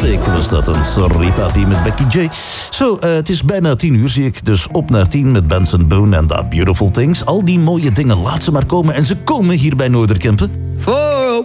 Topic was dat een Sorry Papi met Becky J. Zo, het is bijna 10 uur, zie ik. Dus op naar 10 met Benson Boone en The Beautiful Things. Al die mooie dingen, laat ze maar komen. En ze komen hier bij Noorderkempen. Voor